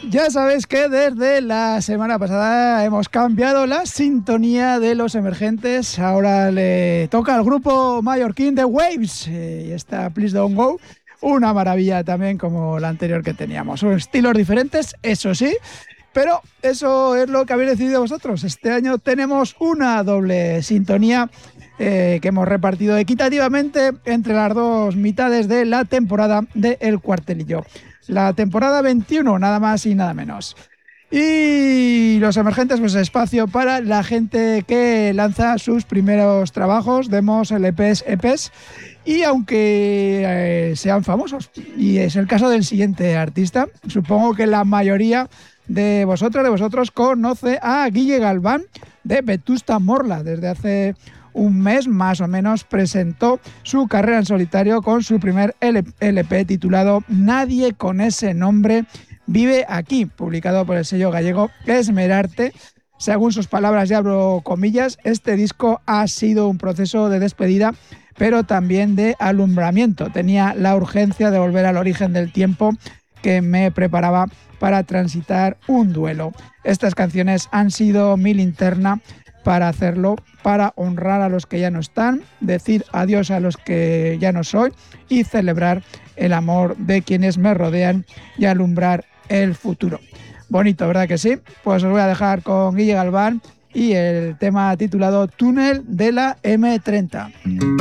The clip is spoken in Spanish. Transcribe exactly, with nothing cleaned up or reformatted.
Ya sabéis que desde la semana pasada hemos cambiado la sintonía de Los Emergentes. Ahora le toca al grupo mallorquín The Waves eh, y está Please Don't Go. Una maravilla también como la anterior que teníamos. Son estilos diferentes, eso sí, pero eso es lo que habéis decidido vosotros. Este año tenemos una doble sintonía eh, que hemos repartido equitativamente entre las dos mitades de la temporada de El Cuartelillo. La temporada veintiuno, nada más y nada menos. Y Los Emergentes, pues espacio para la gente que lanza sus primeros trabajos, demos, L Pes, E Pes, y aunque eh, sean famosos, y es el caso del siguiente artista, supongo que la mayoría de vosotros, de vosotros, conoce a Guille Galván de Vetusta Morla. Desde hace un mes más o menos presentó su carrera en solitario con su primer L P titulado Nadie con ese nombre vive aquí, publicado por el sello gallego Esmerarte. Según sus palabras, y abro comillas, este disco ha sido un proceso de despedida, pero también de alumbramiento. Tenía la urgencia de volver al origen del tiempo que me preparaba para transitar un duelo. Estas canciones han sido mi linterna para hacerlo, para honrar a los que ya no están, decir adiós a los que ya no soy y celebrar el amor de quienes me rodean y alumbrar el futuro. Bonito, ¿verdad que sí? Pues os voy a dejar con Guille Galván y el tema titulado Túnel de la eme treinta.